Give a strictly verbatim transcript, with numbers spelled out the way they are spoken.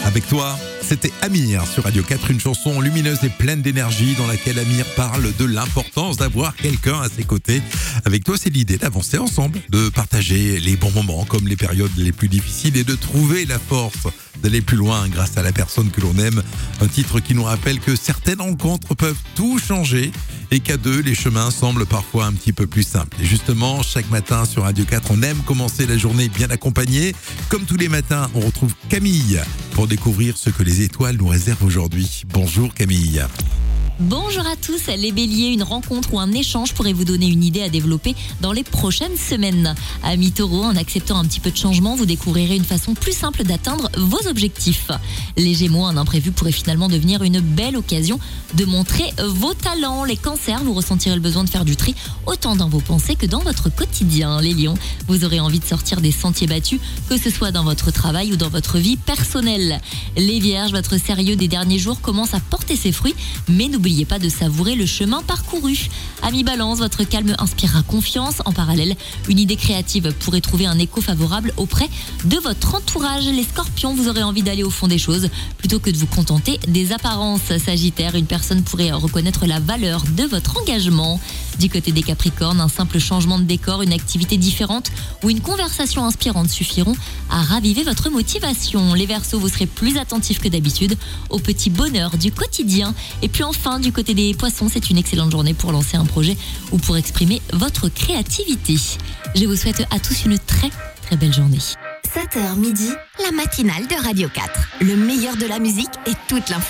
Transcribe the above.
Avec toi, c'était Amir sur Radio quatre, une chanson lumineuse et pleine d'énergie dans laquelle Amir parle de l'importance d'avoir quelqu'un à ses côtés. Avec toi, c'est l'idée d'avancer ensemble, de partager les bons moments comme les périodes les plus difficiles et de trouver la force d'aller plus loin grâce à la personne que l'on aime. Un titre qui nous rappelle que certaines rencontres peuvent tout changer et qu'à deux, les chemins semblent parfois un petit peu plus simples. Et justement, chaque matin sur Radio quatre, on aime commencer la journée bien accompagné. Comme tous les matins, on retrouve Camille pour découvrir ce que les étoiles nous réservent aujourd'hui. Bonjour Camille. Bonjour à tous, les béliers, une rencontre ou un échange pourrait vous donner une idée à développer dans les prochaines semaines. Amis taureaux, en acceptant un petit peu de changement, vous découvrirez une façon plus simple d'atteindre vos objectifs. Les gémeaux, un imprévu pourrait finalement devenir une belle occasion de montrer vos talents. Les cancers, vous ressentirez le besoin de faire du tri autant dans vos pensées que dans votre quotidien. Les lions, vous aurez envie de sortir des sentiers battus, que ce soit dans votre travail ou dans votre vie personnelle. Les vierges, votre sérieux des derniers jours commence à porter ses fruits, mais n'oubliez N'oubliez pas de savourer le chemin parcouru. Amis balance, votre calme inspirera confiance. En parallèle, une idée créative pourrait trouver un écho favorable auprès de votre entourage. Les scorpions, vous aurez envie d'aller au fond des choses plutôt que de vous contenter des apparences. Sagittaire, une personne pourrait reconnaître la valeur de votre engagement. Du côté des capricornes, un simple changement de décor, une activité différente ou une conversation inspirante suffiront à raviver votre motivation. Les verseaux, vous serez plus attentifs que d'habitude aux petits bonheurs du quotidien. Et puis enfin, du côté des poissons, c'est une excellente journée pour lancer un projet ou pour exprimer votre créativité. Je vous souhaite à tous une très très belle journée. sept heures midi, la matinale de Radio quatre. Le meilleur de la musique et toute l'info.